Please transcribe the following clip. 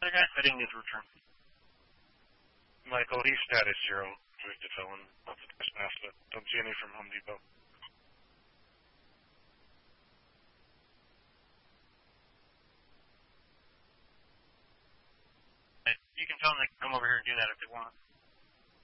Other guy? I didn't get the return. Michael, he's status 0. Convicted felon. Lots of guys past it. Don't see any from Home Depot. You can tell them they can come over here and do that if they want.